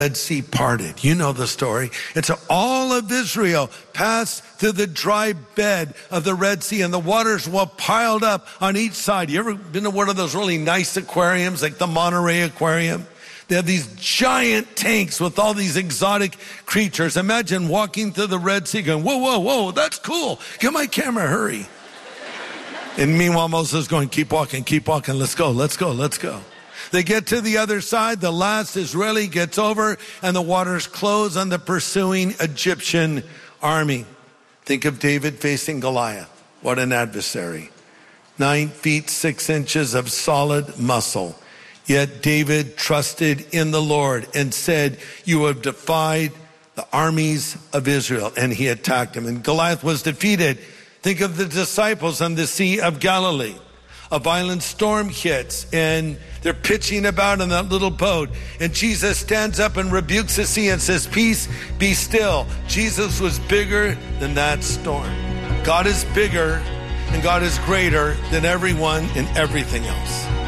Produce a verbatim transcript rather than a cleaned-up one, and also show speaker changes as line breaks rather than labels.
Red Sea parted. You know the story. And so all of Israel passed through the dry bed of the Red Sea, and the waters were piled up on each side. You ever been to one of those really nice aquariums, like the Monterey Aquarium? They have these giant tanks with all these exotic creatures. Imagine walking through the Red Sea going, whoa, whoa, whoa, that's cool. Get my camera, hurry. And meanwhile, Moses is going, keep walking, keep walking. Let's go, let's go, let's go. They get to the other side. The last Israeli gets over, and the waters close on the pursuing Egyptian army. Think of David facing Goliath. What an adversary. Nine feet, six inches of solid muscle. Yet David trusted in the Lord and said, you have defied the armies of Israel. And he attacked him. And Goliath was defeated. Think of the disciples on the Sea of Galilee. A violent storm hits, and they're pitching about in that little boat. And Jesus stands up and rebukes the sea and says, peace, be still. Jesus was bigger than that storm. God is bigger, and God is greater than everyone and everything else.